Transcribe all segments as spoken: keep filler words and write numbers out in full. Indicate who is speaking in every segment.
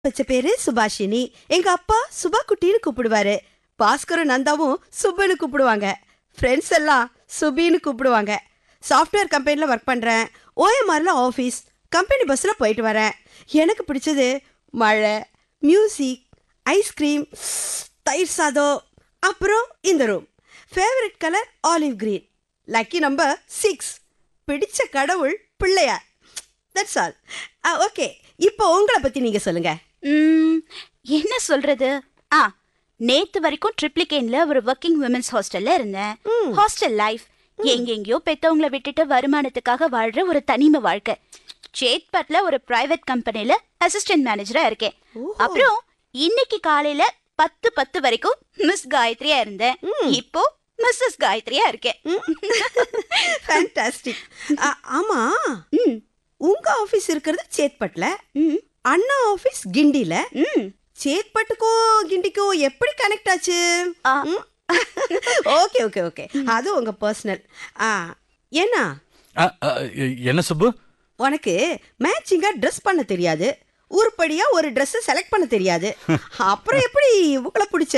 Speaker 1: வச்ச பேரு சுபாஷினி. எங்க அப்பா சுபா குட்டின்னு கூப்பிடுவாரு. பாஸ்கரும் நந்தாவும் சுப்புன்னு கூப்பிடுவாங்க. ஃப்ரெண்ட்ஸ் எல்லாம் சுபின்னு கூப்பிடுவாங்க. சாஃப்ட்வேர் கம்பெனியில் ஒர்க் பண்ணுறேன். ஓஎம்ஆரில் ஆஃபீஸ், கம்பெனி பஸ்ஸில் போயிட்டு வரேன். எனக்கு பிடிச்சது மழை, மியூசிக், ஐஸ்கிரீம், தயிர் சாதம், அப்புறம் இந்த room. Favourite colour olive green. Lucky number six. பிடிச்ச கடவுள் பிள்ளையார். That's all. ஓகே, இப்போ உங்களை பற்றி நீங்கள் சொல்லுங்கள்.
Speaker 2: என்ன சொல்றது? ஆ நேத்து வரைக்கும் ட்ரிப்ளிகேன்ல ஒரு ஒர்க்கிங் விமென்ஸ் ஹாஸ்டல்ல இருந்தேன். ஹாஸ்டல் லைஃப் எங்கெங்கயோ பெத்தவங்களை விட்டுட்டு வருமானத்துக்காக வாழ்ற ஒரு தனிமை வாழ்க்கை. சேத்பட்ல ஒரு பிரைவேட் கம்பெனில அசிஸ்டன்ட் மேனேஜரா இருக்கேன். அப்புறம் இன்னைக்கு காலையில பத்து பத்து வரைக்கும் மிஸ் காயத்ரியா இருந்தேன். இப்போ மிஸ்ஸஸ் காயத்ரியா இருக்கேன்.
Speaker 1: ஃபேண்டாஸ்டிக். ஆமா, உங்க ஆபீஸ் இருக்கிறது சேத்பட்ல, அண்ணா ஆபீஸ் கிண்டில. சேத்பட்டுக்கும் கிண்டிக்கும் எப்படி கனெக்ட் ஆச்சு? ஓகே ஓகே ஓகே, அது உங்க பர்சனல். என்ன
Speaker 3: என்ன சுப்பு,
Speaker 1: உனக்கு மேட்சிங்கா ட்ரெஸ் பண்ண தெரியாது, உருப்படியா ஒரு ட்ரெஸ் செலக்ட் பண்ண தெரியாது. அப்புறம் எப்படி உங்களை பிடிச்ச?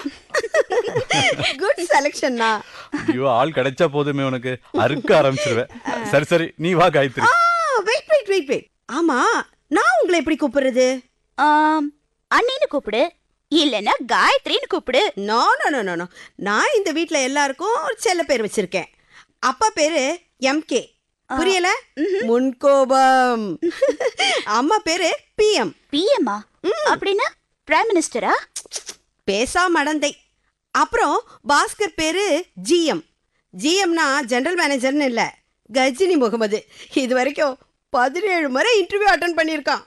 Speaker 1: குட் செலக்ஷன்னா.
Speaker 3: ஐயோ, ஆள் கிடைச்சா போதுமே உனக்கு, அறுக்க ஆரம்பிச்சிருவேன். சரி சரி, நீ வா Gayatri.
Speaker 1: Wait wait wait wait ஆமா, நான் உங்களை எப்படி கூப்பிடுறது?
Speaker 2: அண்ணின்னு கூப்பிடு, இல்லைன்னா காயத்ரின்னு கூப்பிடு.
Speaker 1: No no no no no, நான் இந்த வீட்ல எல்லாருக்கும் ஒரு செல்ல பேர் வச்சிருக்கேன். அப்பா பேரு எம்கே, புரியல? முன்கோபம். அம்மா பேரு பிஎம்.
Speaker 2: பிஎம்மா? அப்படின்னா பிரைம் மினிஸ்டரா?
Speaker 1: பேசா மடந்தை. அப்புறம் பாஸ்கர் பேரு ஜிஎம். ஜிஎம்னா ஜெனரல் மேனேஜர்னு இல்ல, கஜினி முகமது. இது வரைக்கும் பதினேழு முறை இன்டர்வியூ அட்டெண்ட் பண்ணியிருக்கான்.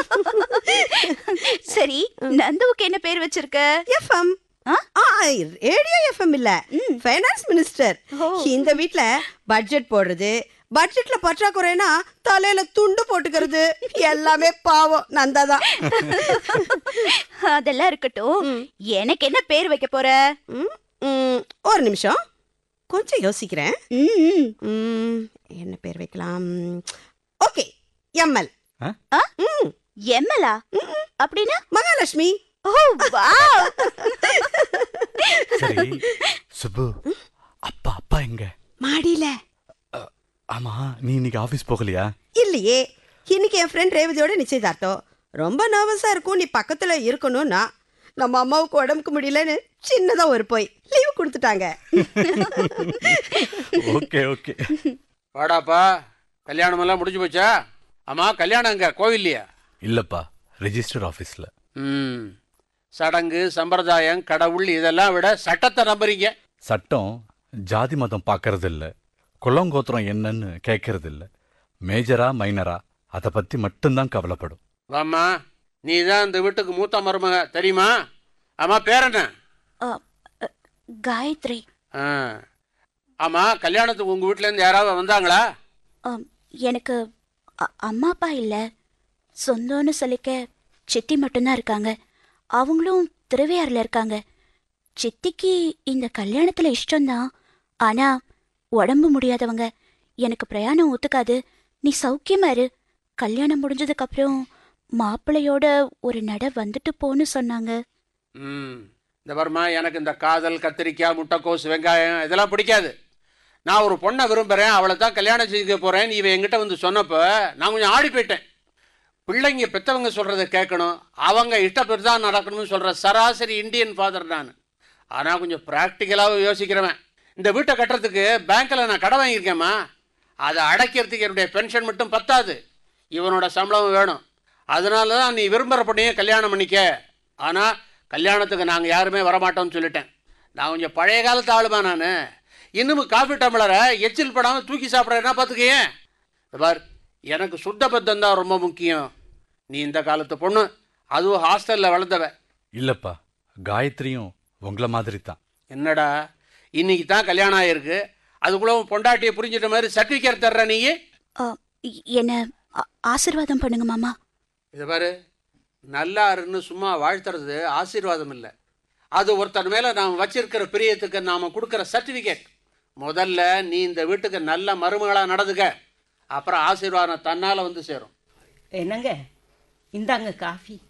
Speaker 2: சரி, நந்துவுக்கு என்ன பேர் வச்சிருக்க?
Speaker 1: எஃப்எம். ரேடியோ எஃப்எம் இல்ல, ஃபைனான்ஸ் மினிஸ்டர். இந்த வீட்ல பட்ஜெட் போடுறது, பட்ஜெட்ல பற்றாக்குறைனா தலையில துண்டு போட்டுக்கிறது, எல்லாமே பாவம் நந்தாதான்.
Speaker 2: அதெல்லாம் இருக்கட்டும், எனக்கு என்ன பேர் வைக்க போற?
Speaker 1: ஒரு நிமிஷம், கொஞ்சம் யோசிக்கிறேன். என்ன பேர் வைக்கலாம்? Okay, ML.
Speaker 2: எம்எலா? அப்படின்னா
Speaker 1: மகாலட்சுமி.
Speaker 2: ஓ வாவ்.
Speaker 3: சரி சுப்பு, அப்பா அப்பா எங்க?
Speaker 1: மாடியில.
Speaker 3: ஆமா, நீ இன்னைக்கு ஆபீஸ் போகலையா?
Speaker 1: இல்லையே, இன்னைக்கு என் ஃப்ரெண்ட் ரேவதியோட நிச்சயதார்த்தம். ரொம்ப நர்வஸா இருக்கும், நீ பக்கத்துல இருக்கணும்னா. நம்ம அம்மாவுக்கு உடம்புக்கு முடியலன்னு சின்னதா ஒரு போய் லீவ் கொடுத்துட்டாங்க.
Speaker 3: Okay okay.
Speaker 4: வாடாப்பா, கல்யாணம் எல்லாம் முடிஞ்சு போச்சா? ஆமா, கல்யாணம் அங்க கோவில்லையா?
Speaker 3: இல்லப்பா, ரெஜிஸ்டர் ஆபீஸ்ல.
Speaker 4: ம், சடங்கு சம்பிரதாயம் கடவுள் இதெல்லாம் விட சட்டத்தை நம்புறீங்க.
Speaker 3: சட்டம் ஜாதி மதம் பார்க்கறது இல்ல, குளங்கோத்திரம் என்னன்னு கேட்கறது இல்ல. மேஜரா மைனரா அதை பத்தி மட்டும்தான் கவலைப்படும்.
Speaker 4: வாம்மா, நீ தான் இந்த வீட்டுக்கு மூத்த மருமக, தெரியுமா? ஆமா, பேர் என்ன?
Speaker 2: காயத்ரி.
Speaker 4: ஆமா, கல்யாணத்துக்கு உங்க வீட்டுல இருந்து யாராவது வந்தாங்களா?
Speaker 2: எனக்கு அம்மா அப்பா இல்ல, சொந்தம்னு சொல்லிக்க சித்தி மட்டும்தான் இருக்காங்க. அவங்களும் திருவையாறுல இருக்காங்க. சித்திக்கு இந்த கல்யாணத்துல இஷ்டம்தான், ஆனா உடம்பு முடியாதவங்க. எனக்கு பிரயாணம் ஒத்துக்காது, நீ சௌக்கியமா இரு. கல்யாணம் முடிஞ்சதுக்கு அப்புறம் மாப்பிள்ளையோட ஒரு நட வந்துட்டு போன்னு சொன்னாங்க.
Speaker 4: ம், இந்த வருமா, எனக்கு இந்த காதல், கத்திரிக்காய், முட்டைக்கோஸ், வெங்காயம் இதெல்லாம் பிடிக்காது. நான் ஒரு பொண்ணை விரும்புகிறேன், அவளை தான் கல்யாணம் செய்ய போகிறேன். இவன் என்கிட்ட வந்து சொன்னப்போ நான் கொஞ்சம் ஆடி போயிட்டேன். பிள்ளைங்க பெற்றவங்க சொல்கிறத கேட்கணும், அவங்க இஷ்டப்பட்டு தான் நடக்கணும்னு சொல்கிற சராசரி இந்தியன் ஃபாதர் நான். ஆனால் கொஞ்சம் ப்ராக்டிக்கலாக யோசிக்கிறவன். இந்த வீட்டை கட்டுறதுக்கு பேங்க்கில் நான் கடை வாங்கியிருக்கேம்மா, அதை அடைக்கிறதுக்கு என்னுடைய பென்ஷன் மட்டும் பத்தாது, இவனோட சம்பளம் வேணும். அதனால தான் நீ விரும்புகிற பொண்ணையே கல்யாணம் பண்ணிக்க. ஆனால் கல்யாணத்துக்கு நாங்கள் யாருமே வரமாட்டோம்னு சொல்லிட்டேன். நான் கொஞ்சம் பழைய காலத்து ஆளுமா நான். இன்னும் காஃபி டம்ளரை எச்சில் படாமல் தூக்கி சாப்பிட்றேன்னா பார்த்துக்கேன். பார், எனக்கு சுத்த பத்தம் தான் ரொம்ப முக்கியம். நீ இந்த காலத்து பொண்ணு, அதுவும் ஹாஸ்டலில் வளர்ந்தவ.
Speaker 3: இல்லப்பா, காயத்ரியும் உங்களை மாதிரி தான்.
Speaker 4: என்னடா, இன்னைக்கு தான் கல்யாணம் ஆகிருக்கு, அதுக்குள்ள பொண்டாட்டியை புரிஞ்சிட்ட மாதிரி சர்டிஃபிகேட் தர்ற நீ?
Speaker 2: என்ன ஆசீர்வாதம் பண்ணுங்க மாமா.
Speaker 4: இதை பாரு, நல்லா இருன்னு சும்மா வாழ்த்துறது ஆசீர்வாதம் இல்லை, அது ஒருத்தன் மேலே நாம் வச்சிருக்கிற பிரியத்துக்கு நாம் கொடுக்குற சர்டிஃபிகேட். முதல்ல நீ இந்த வீட்டுக்கு நல்ல மருமகளாக நடந்துக்க, அப்புறம் ஆசீர்வாதம் தன்னால் வந்து சேரும்.
Speaker 5: என்னங்க, இந்தாங்க காஃபி.